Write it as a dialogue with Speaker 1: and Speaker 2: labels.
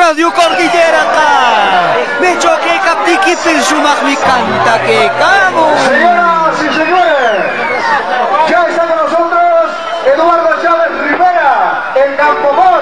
Speaker 1: Radio Cordillera ka. Medyo kay kaptikipin sumak mi kanta que kamo.
Speaker 2: Señoras y señores, ya está con nosotros Eduardo Chávez Rivera, el Campo